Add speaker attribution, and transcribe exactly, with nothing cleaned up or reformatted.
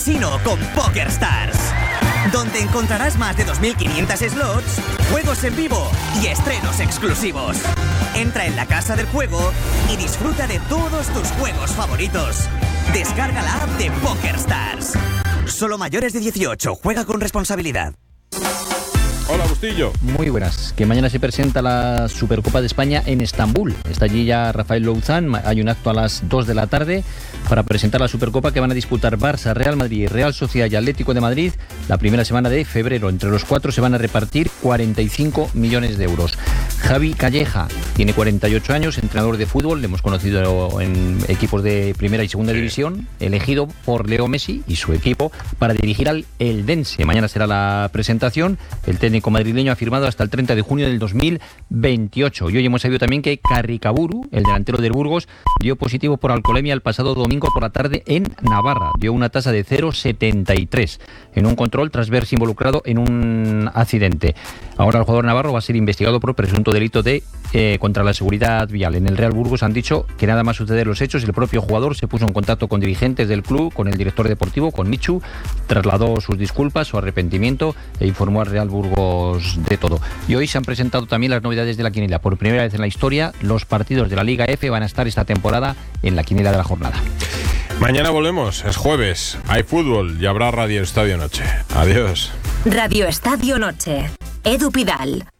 Speaker 1: casino con PokerStars, donde encontrarás más de dos mil quinientos slots, juegos en vivo y estrenos exclusivos. Entra en la casa del juego y disfruta de todos tus juegos favoritos. Descarga la app de PokerStars. Solo mayores de dieciocho. Juega con responsabilidad.
Speaker 2: Hola, Bustillo.
Speaker 3: Muy buenas. Que mañana se presenta la Supercopa de España en Estambul. Está allí ya Rafael Louzán. Hay un acto a las dos de la tarde para presentar la Supercopa que van a disputar Barça, Real Madrid, Real Sociedad y Atlético de Madrid la primera semana de febrero. Entre los cuatro se van a repartir cuarenta y cinco millones de euros. Javi Calleja tiene cuarenta y ocho años, entrenador de fútbol. Le hemos conocido en equipos de primera y segunda división. Elegido por Leo Messi y su equipo para dirigir al Eldense. Mañana será la presentación. El técnico madrileño ha firmado hasta el treinta de junio del dos mil veintiocho. Y hoy hemos sabido también que Carricaburu, el delantero del Burgos, dio positivo por alcoholemia el pasado domingo por la tarde en Navarra. Dio una tasa de cero coma setenta y tres en un control tras verse involucrado en un accidente. Ahora el jugador navarro va a ser investigado por presunto delito de eh, contra la seguridad vial. En el Real Burgos han dicho que nada más suceder los hechos, el propio jugador se puso en contacto con dirigentes del club, con el director deportivo, con Michu, trasladó sus disculpas, su arrepentimiento e informó al Real Burgos de todo. Y hoy se han presentado también las novedades de la quiniela. Por primera vez en la historia, los partidos de la Liga F van a estar esta temporada en la quiniela de la jornada.
Speaker 2: Mañana volvemos, es jueves, hay fútbol y habrá Radio Estadio Noche. Adiós.
Speaker 4: Radio Estadio Noche. Edu Pidal.